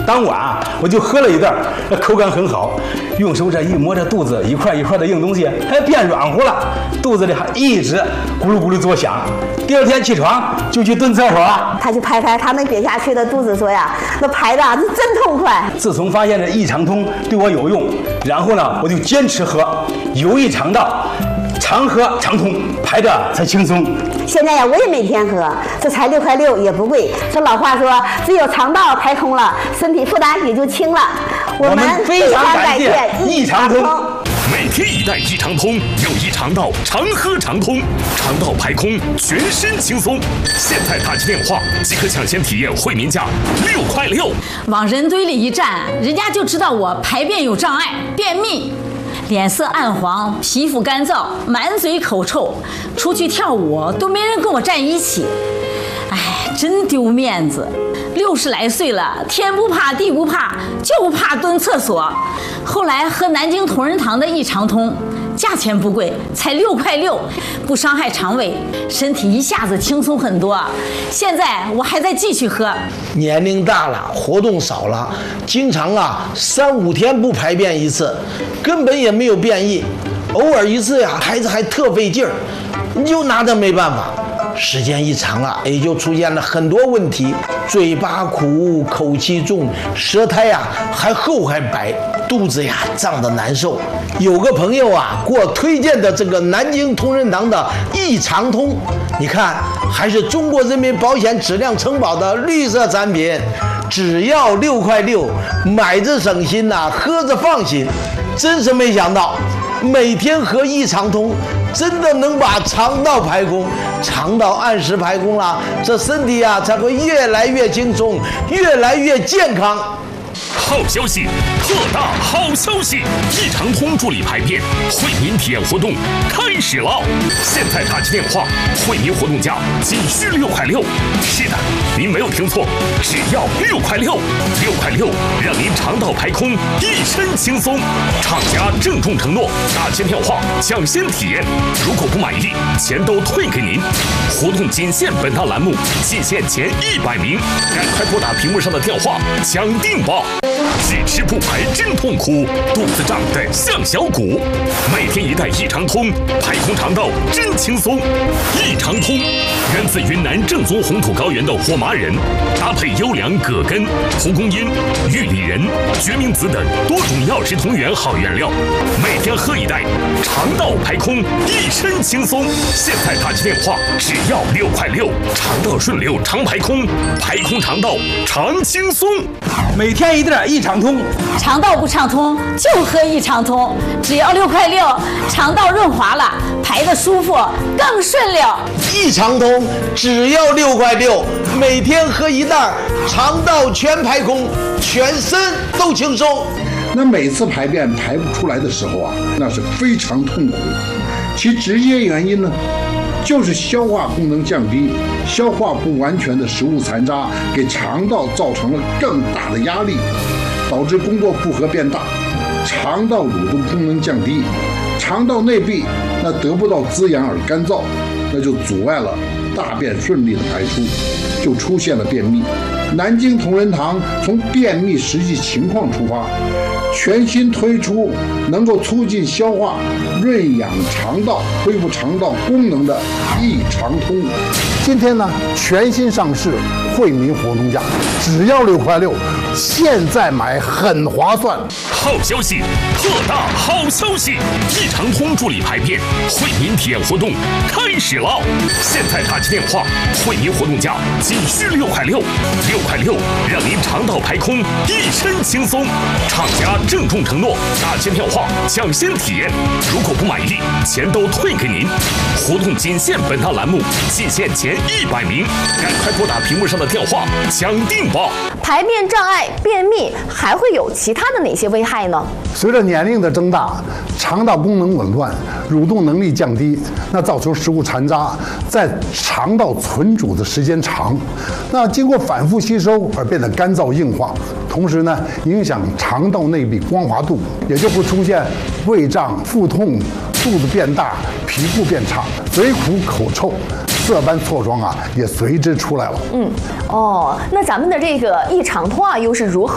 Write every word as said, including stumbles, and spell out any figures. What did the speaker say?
当晚啊，我就喝了一袋，口感很好。用手这一摸，这肚子一块一块的硬东西还变软乎了，肚子里还一直咕噜咕噜作响。第二天起床就去蹲厕所了。 他就拍拍他那瘪下去的肚子说呀，那排的这真痛快。 自从发现这益肠通对我有用，然后呢，我就坚持喝，有益肠道，常喝常通，排着才轻松。 现在呀，我也每天喝，这才六块六，也不贵。这老话说，只有肠道排通了，身体负担也就轻了。我们非常感谢益肠通。 每天一袋益肠通，有益肠道，常喝常通，肠道排空，全身轻松。现在打起电话即可抢先体验惠民价六块六。 往人堆里一站，人家就知道我排便有障碍，便秘。脸色暗黄，皮肤干燥，满嘴口臭，出去跳舞都没人跟我站一起，哎，真丢面子。六十来岁了，天不怕地不怕，就怕蹲厕所。后来喝南京同仁堂的益肠通，价钱不贵，才六块六，不伤害肠胃，身体一下子轻松很多。现在我还在继续喝。 年龄大了，活动少了，经常啊三五天不排便一次，根本也没有便意，偶尔一次呀，孩子还特费劲儿，你就拿他没办法。时间一长啊，也就出现了很多问题，嘴巴苦，口气重，舌苔呀还厚还白，肚子呀胀得难受。有个朋友啊给我推荐的这个南京同仁堂的益肠通，你看还是中国人民保险质量承保的绿色产品，只要六块六，买着省心呐、啊，喝着放心。真是没想到，每天喝益肠通，真的能把肠道排空，肠道按时排空了，这身体啊才会越来越轻松，越来越健康。 好消息，特大好消息！益肠通助力排便惠民体验活动开始了！现在打起电话，惠民活动价仅需六块六。是的，您没有听错，只要六块六，六块六让您肠道排空，一身轻松。厂家郑重承诺，打起电话抢先体验，如果不满意，钱都退给您。活动仅限本档栏目，仅限前一百名，赶快拨打屏幕上的电话抢定吧！只吃不排真痛苦，肚子胀得像小鼓。每天一袋益肠通，排空肠道真轻松。益肠通源自云南正宗红土高原的火麻仁，搭配优良葛根、蒲公英、玉里仁、决明子等多种药食同源好原料，每天喝一袋，肠道排空，一身轻松。现在打起电话，只要六块六，肠道顺流常排空，排空肠道常轻松。 每天一袋益肠通， 肠道不畅通就喝益肠通，只要六块六，肠道润滑了，排得舒服更顺溜。 益肠通只要六块六，每天喝一袋，肠道全排空，全身都轻松。 那每次排便排不出来的时候啊，那是非常痛苦，其直接原因呢，就是消化功能降低，消化不完全的食物残渣给肠道造成了更大的压力，导致工作负荷变大，肠道蠕动功能降低，肠道内壁那得不到滋养而干燥，那就阻碍了大便顺利的排出，就出现了便秘。南京同仁堂从便秘实际情况出发，全新推出能够促进消化、润养肠道、恢复肠道功能的益肠通。今天呢，全新上市惠民活动价，只要六块六，现在买很划算。 好消息，特大好消息！益肠通助力排便惠民体验活动开始了！现在打起电话，惠民活动价仅需六块六，六块六让您肠道排空，一身轻松。厂家郑重承诺，打起电话抢先体验，如果不满意，钱都退给您。活动仅限本档栏目，仅限前一百名，赶快拨打屏幕上的电话抢定吧！ 排便障碍、便秘还会有其他的哪些危害呢？ 随着年龄的增大，肠道功能紊乱，蠕动能力降低，那造成食物残渣在肠道存储的时间长，那经过反复吸收而变得干燥硬化，同时呢，影响肠道内壁光滑度，也就会出现胃胀、腹痛、肚子变大、皮肤变差、嘴苦口臭。色斑痤疮啊，也随之出来了。 嗯，哦，那咱们的这个益肠通啊，又是如何